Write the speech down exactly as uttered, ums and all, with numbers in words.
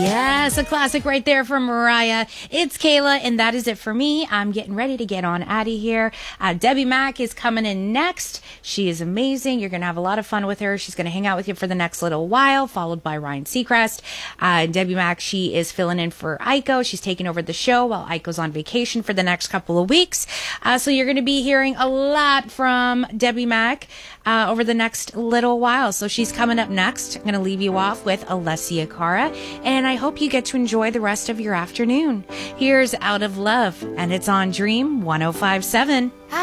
Yes, a classic right there from Mariah. It's Kayla, and that is it for me. I'm getting ready to get on out of here. Uh, Debbie Mack is coming in next. She is amazing. You're going to have a lot of fun with her. She's going to hang out with you for the next little while, followed by Ryan Seacrest. Uh, Debbie Mack, she is filling in for Aiko. She's taking over the show while Aiko's on vacation for the next couple of weeks. Uh, so you're going to be hearing a lot from Debbie Mack uh, over the next little while. So she's coming up next. I'm going to leave you off with Alessia Cara, and I hope you get to enjoy the rest of your afternoon. Here's Out of Love, and it's on Dream one oh five point seven.